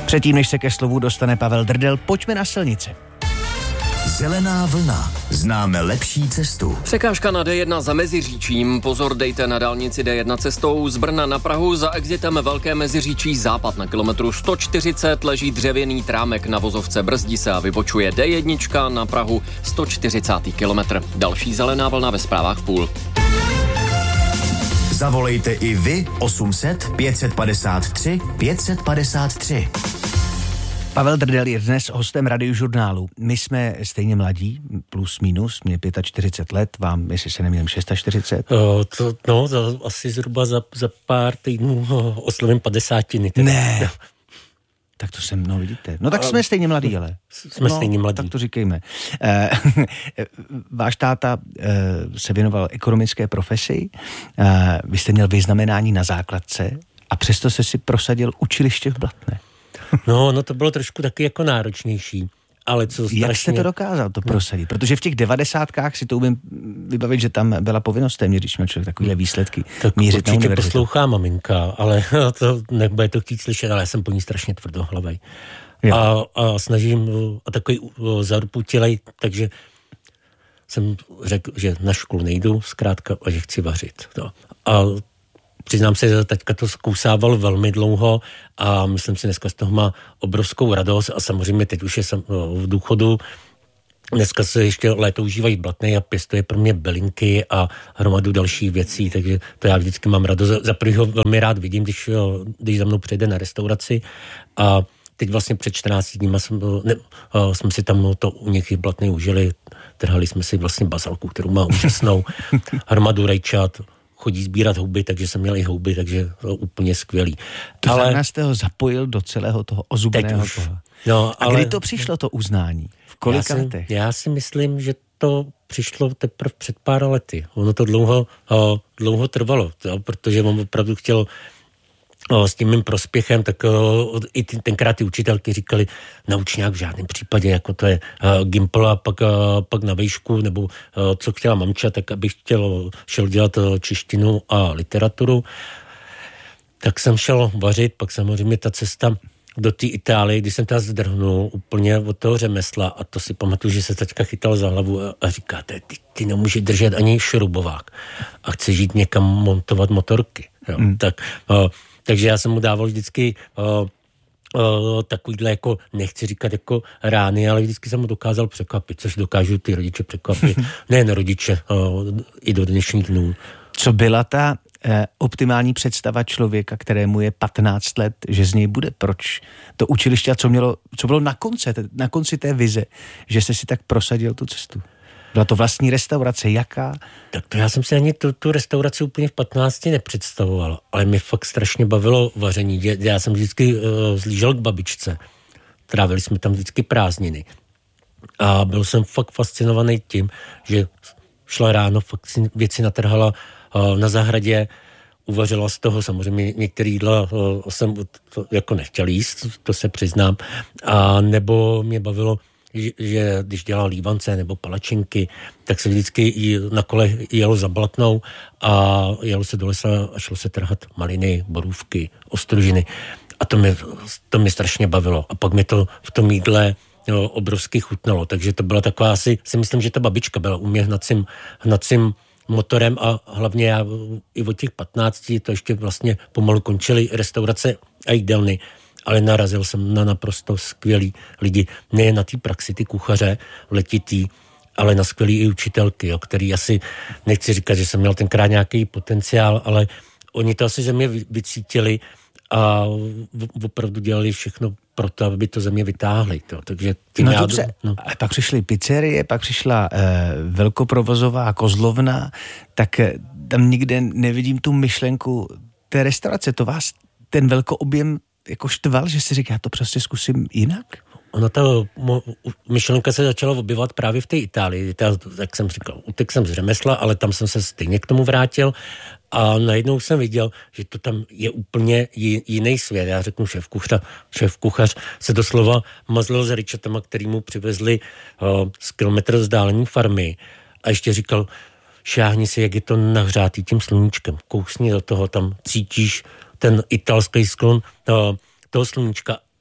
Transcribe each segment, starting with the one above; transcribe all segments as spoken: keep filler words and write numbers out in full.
Předtím, než se ke slovu dostane Pavel Drdel, pojďme na silnice. Zelená vlna. Známe lepší cestu. Překážka na D jedna za Meziříčím. Pozor, dejte na dálnici D jedna cestou z Brna na Prahu. Za exitem Velké Meziříčí západ na kilometru sto čtyřicet leží dřevěný trámek na vozovce. Brzdí se a vybočuje D jedna na Prahu sto čtyřicátý kilometr. Další zelená vlna ve zprávách v půl. Zavolejte i vy osm set pět set padesát tři pět set padesát tři. Pavel Drdel je dnes hostem Radiožurnálu. My jsme stejně mladí, plus minus, mě čtyřicet pět let, vám, jestli se nemýlím, čtyřicet šest. O, to, no, za, asi zhruba za, za pár týdnů oslovím padesátiny. Teda. Ne, tak to jsem, no vidíte. No tak jsme stejně mladí, ale. Jsme no, stejně mladí. Tak to říkejme. Eh, váš táta eh, se věnoval ekonomické profesi, eh, vy jste měl vyznamenání na základce a přesto se si prosadil učiliště v Blatné. No, no to bylo trošku taky jako náročnější, ale co strašně... Jak jste to dokázal, to prosadit? Protože v těch devadesátkách si to umím vybavit, že tam byla povinnost téměř, když měl člověk takovýhle výsledky tak mířit na univerzitu. Určitě poslouchá maminka, ale to nebude to chtít slyšet, ale já jsem po ní strašně tvrdohlavej. A, a snažím, a takový zaruputilej, takže jsem řekl, že na školu nejdu zkrátka a že chci vařit. No. A přiznám se, že teďka to zkousával velmi dlouho a myslím si, dneska z toho má obrovskou radost a samozřejmě teď už je v důchodu. Dneska se ještě léto užívají Blatné a pěstuje pro mě bylinky a hromadu dalších věcí, takže to já vždycky mám radost. Za prvý ho velmi rád vidím, když, když za mnou přijde na restauraci a teď vlastně před čtrnácti dníma jsme, ne, jsme si tam to u nich v Blatné užili, trhali jsme si vlastně bazalku, kterou má úžasnou, hromadu rajčat, chodí sbírat houby, takže jsem měl i houby, takže to úplně skvělý. To ale znamená, jste ho zapojil do celého toho ozubeného toho. No, a ale kdy to přišlo, to uznání? V kolika já letech? Si, já si myslím, že to přišlo teprve před pár lety. Ono to dlouho, o, dlouho trvalo, to, protože on opravdu chtěl o, s tím mým prospěchem, tak o, i ty, tenkrát ty učitelky říkali, nauč nějak v žádném případě, jako to je o, Gimpl a pak, o, pak na vejšku, nebo o, co chtěla mamča, tak abych chtěl, šel dělat o, češtinu a literaturu. Tak jsem šel vařit, pak samozřejmě ta cesta do té Itálie, když jsem teda zdrhnul úplně od toho řemesla a to si pamatuju, že se teďka chytal za hlavu a, a říkáte, ty, ty nemůžeš držet ani šrubovák a chceš jít někam montovat motorky. Jo? Mm. Tak, o, takže já jsem mu dával vždycky o, o, takovýhle jako, nechci říkat jako rány, ale vždycky jsem mu dokázal překvapit, což dokážu ty rodiče překvapit. Nejen rodiče, o, i do dnešních dnů. Co byla ta eh, optimální představa člověka, kterému je patnáct let, že z něj bude? Proč to učiliště a co, mělo, co bylo na konci, na konci té vize, že jste si tak prosadil tu cestu? Byla to vlastní restaurace, jaká? Tak to já jsem si ani tu, tu restauraci úplně v patnácti nepředstavoval, ale mě fakt strašně bavilo vaření. Já jsem vždycky uh, zlížel k babičce. Trávili jsme tam vždycky prázdniny. A byl jsem fakt fascinovaný tím, že šla ráno, fakt si věci natrhala uh, na zahradě, uvařila z toho, samozřejmě některé jídla uh, jsem to jako nechtěl jíst, to se přiznám, a nebo mě bavilo, že, že když dělala lívance nebo palačinky, tak se vždycky na kole jelo za Blatnou a jelo se do lesa a šlo se trhat maliny, borůvky, ostružiny. A to mě, to mě strašně bavilo. A pak mi to v tom jídle jo, obrovsky chutnalo. Takže to byla taková, asi si myslím, že ta babička byla u mě hnacím, hnacím motorem a hlavně já i od těch patnácti to ještě vlastně pomalu končily restaurace a jídelny. Ale narazil jsem na naprosto skvělý lidi. Nejen na té praxi, ty kuchaře letitý, ale na skvělý i učitelky, jo, který asi, nechci říkat, že jsem měl tenkrát nějaký potenciál, ale oni to asi ze mě vycítili a opravdu dělali všechno pro to, aby to ze mě vytáhli. To. Takže no já, dobře, no. A pak přišly pizzerie, pak přišla eh, velkoprovozová kozlovna, tak eh, tam nikde nevidím tu myšlenku té restaurace. To vás ten velkoobjem jako štval, že si říká, já to prostě zkusím jinak? Ona ta myšlenka se začala objevovat právě v té Itálii. Ta, jak jsem říkal, utek jsem z řemesla, ale tam jsem se stejně k tomu vrátil a najednou jsem viděl, že to tam je úplně jiný svět. Já řeknu, šéf kuchař, šéf kuchař se doslova mazlil s rajčatama, který mu přivezli uh, z kilometr vzdálení farmy a ještě říkal, šáhni si, jak je to nahřátý tím sluníčkem. Kousni do toho, tam cítíš ten italský sklon uh, toho sluníčka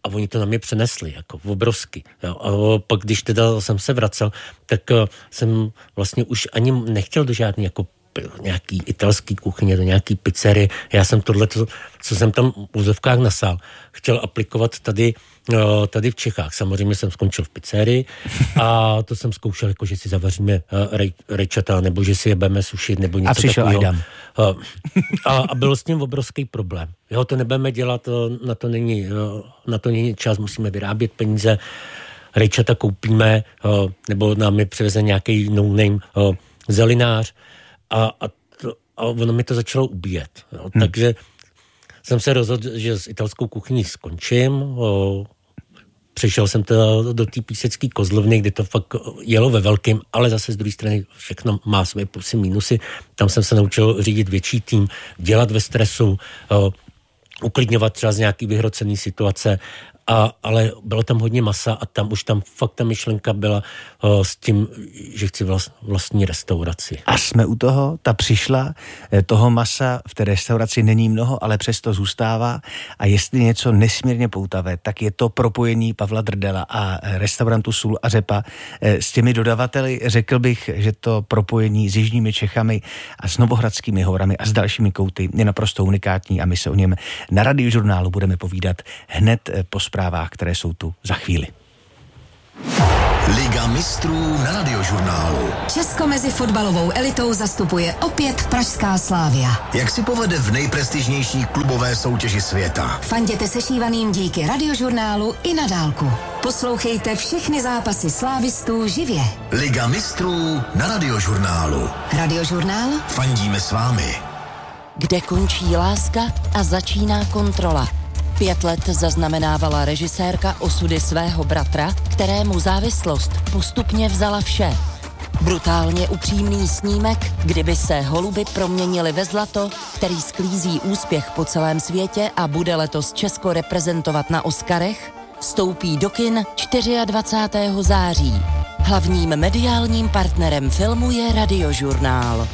a oni to na mě přenesli, jako obrovsky. Jo. A pak, když teda jsem se vracel, tak jsem vlastně už ani nechtěl do žádný jako nějaký italský kuchyně, do nějaký pizzerie. Já jsem tohle, co jsem tam v úzovkách nasál, chtěl aplikovat tady, tady v Čechách. Samozřejmě jsem skončil v pizzerii a to jsem zkoušel, jako že si zavaříme rej, rejčata, nebo že si je budeme sušit, nebo něco takového. A přišel Ajdam. A, a byl s tím obrovský problém. Jo, to nebudeme dělat, na to není, na to není čas, musíme vyrábět peníze, rejčata koupíme, nebo nám je přiveze nějaký no-name zelinář, A, a, to, a ono mi to začalo ubíjet. Jo. Hmm. Takže jsem se rozhodl, že s italskou kuchyní skončím. O, přišel jsem teda do té písecké kozlovny, kde to fakt jelo ve velkým, ale zase z druhé strany všechno má své plusy, mínusy. Tam jsem se naučil řídit větší tým, dělat ve stresu, o, uklidňovat třeba z nějaký vyhrocený situace, a, ale bylo tam hodně masa a tam už tam fakt ta myšlenka byla o, s tím, že chci vlast, vlastní restauraci. A jsme u toho, ta přišla, toho masa v té restauraci není mnoho, ale přesto zůstává a jestli něco nesmírně poutavé, tak je to propojení Pavla Drdela a restaurantu Sůl a řepa s těmi dodavateli. Řekl bych, že to propojení s jižními Čechami a s Novohradskými horami a s dalšími kouty je naprosto unikátní a my se o něm na Radiožurnálu budeme povídat hned po zprávách, které jsou tu za chvíli. Liga mistrů na Radiožurnálu. Česko mezi fotbalovou elitou zastupuje opět pražská Slavia. Jak si povede v nejprestižnější klubové soutěži světa? Fanděte sešívaným díky Radiožurnálu i na dálku. Poslouchejte všechny zápasy slávistů živě. Liga mistrů na Radiožurnálu. Radiožurnál? Fandíme s vámi. Kde končí láska a začíná kontrola. Pět let zaznamenávala režisérka osudy svého bratra, kterému závislost postupně vzala vše. Brutálně upřímný snímek, kdyby se holuby proměnily ve zlato, který sklízí úspěch po celém světě a bude letos Česko reprezentovat na Oscarech, vstoupí do kin dvacátého čtvrtého září. Hlavním mediálním partnerem filmu je Radiožurnál.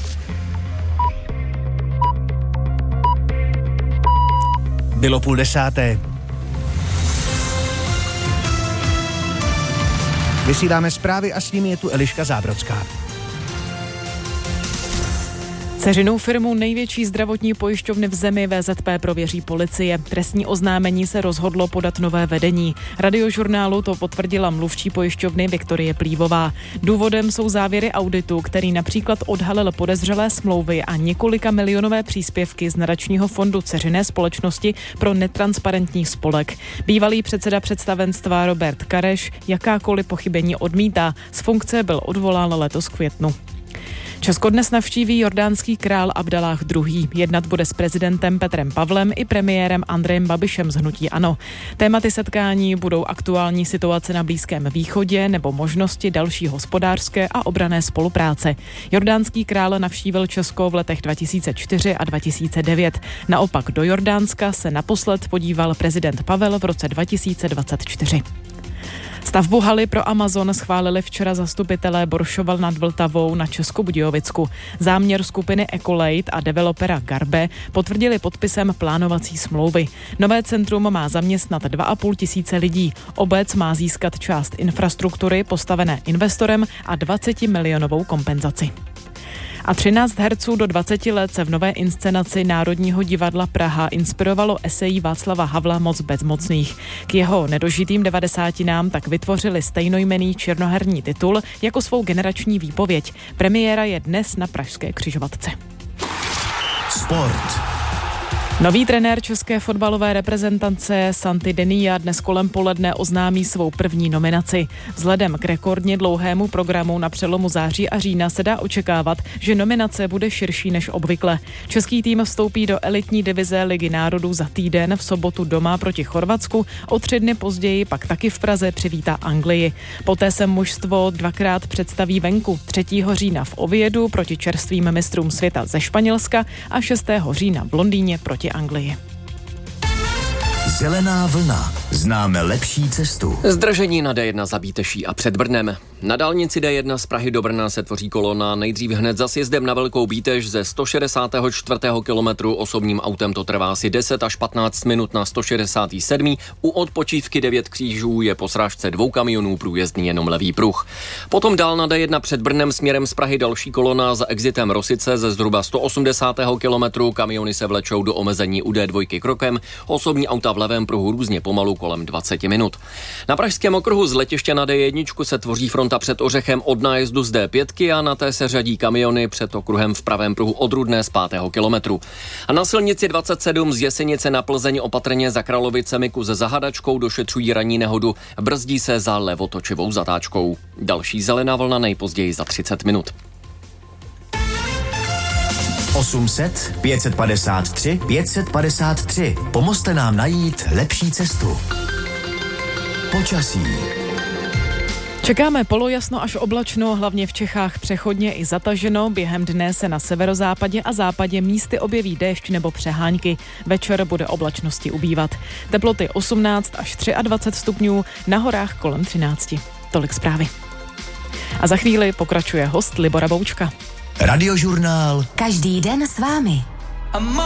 Bylo půl desáté. Vysíláme zprávy a s nimi je tu Eliška Zábrodská. Dceřinou firmu největší zdravotní pojišťovny v zemi V Z P prověří policie. Trestní oznámení se rozhodlo podat nové vedení. Radiožurnálu to potvrdila mluvčí pojišťovny Viktorie Plívová. Důvodem jsou závěry auditu, který například odhalil podezřelé smlouvy a několika milionové příspěvky z nadačního fondu dceřiné společnosti pro netransparentní spolek. Bývalý předseda představenstva Robert Kareš jakákoliv pochybení odmítá. Z funkce byl odvolán letos v květnu. Česko dnes navštíví jordánský král Abdalláh druhý. Jednat bude s prezidentem Petrem Pavlem i premiérem Andrejem Babišem z hnutí ANO. Tématy setkání budou aktuální situace na Blízkém východě nebo možnosti další hospodářské a obranné spolupráce. Jordánský král navštívil Česko v letech dva tisíce čtyři a dva tisíce devět. Naopak do Jordánska se naposled podíval prezident Pavel v roce dva tisíce dvacet čtyři. Stavbu haly pro Amazon schválili včera zastupitelé Boršoval nad Vltavou na Českobudějovicku. Záměr skupiny Ecolate a developera Garbe potvrdili podpisem plánovací smlouvy. Nové centrum má zaměstnat dva a půl tisíce lidí. Obec má získat část infrastruktury postavené investorem a dvacetimilionovou kompenzaci. A třináct herců do dvaceti let se v nové inscenaci Národního divadla Praha inspirovalo esejí Václava Havla Moc bezmocných. K jeho nedožitým devadesátinám tak vytvořili stejnojmenný černoherní titul jako svou generační výpověď. Premiéra je dnes na pražské Křižovatce. Sport. Nový trenér české fotbalové reprezentace Santi Denia dnes kolem poledne oznámí svou první nominaci. Vzhledem k rekordně dlouhému programu na přelomu září a října se dá očekávat, že nominace bude širší než obvykle. Český tým vstoupí do elitní divize Ligy národů za týden v sobotu doma proti Chorvatsku, o tři dny později pak taky v Praze přivítá Anglii. Poté se mužstvo dvakrát představí venku, třetího října v Oviedu proti čerstvým mistrům světa ze Španělska a šestého října v Londýně proti Anglii. Zelená vlna. známe lepší cestu. Zdržení na D jedna za Bíteší a před Brnem. Na dálnici D jedna z Prahy do Brna se tvoří kolona nejdřív hned za sjezdem na Velkou Bíteš ze sto šedesátého čtvrtého kilometru. Osobním autem to trvá asi deset až patnáct minut na sto šedesátém sedmém U odpočívky devět křížů je po srážce dvou kamionů průjezdný jenom levý pruh. Potom dál na D jedna před Brnem směrem z Prahy další kolona za exitem Rosice ze zhruba sto osmdesátého kilometru. Kamiony se vlečou do omezení u D dva krokem. Osobní auta v levém pruhu různě pomalu kolem dvacet minut. Na pražském okruhu z letiště na D jedna se tvoří fronta před Ořechem od nájezdu z D pět a na té se řadí kamiony před okruhem v pravém pruhu od Rudné z pátého kilometru. A na silnici dvacet sedm z Jesenice na Plzeň opatrně za Kralovicemi kus za Hadačkou došetřují ranní nehodu. Brzdí se za levotočivou zatáčkou. Další zelená vlna nejpozději za třicet minut. osm set, pět set padesát tři, pět set padesát tři. Pomozte nám najít lepší cestu. Počasí. Čekáme polojasno až oblačno, hlavně v Čechách přechodně i zataženo. Během dne se na severozápadě a západě místy objeví déšť nebo přehánky. Večer bude oblačnosti ubývat. Teploty osmnáct až dvacet tři stupňů, na horách kolem třináct. Tolik zprávy. A za chvíli pokračuje host Libora Boučka. Radiožurnál. Každý den s vámi.